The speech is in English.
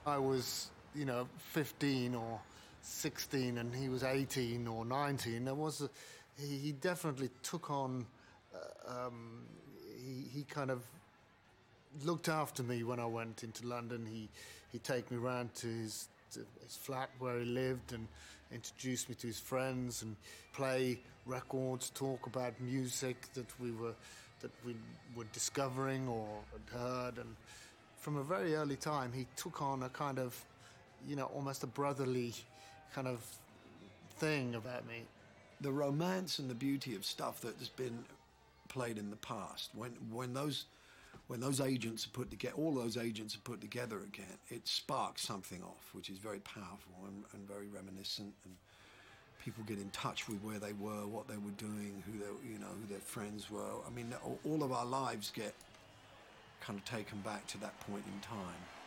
I was, 15 or 16 and he was 18 or 19. He definitely took on, he kind of looked after me when I went into London. He'd take me around to his flat where he lived and introduce me to his friends and play records, talk about music that we were discovering or had heard. And from a very early time, he took on a kind of, almost a brotherly kind of thing about me. The romance and the beauty of stuff that has been played in the past, when those agents are put together, all those agents are put together again, it sparks something off, which is very powerful and very reminiscent. And people get in touch with where they were, what they were doing, who their friends were. I mean, all of our lives get kind of taken back to that point in time.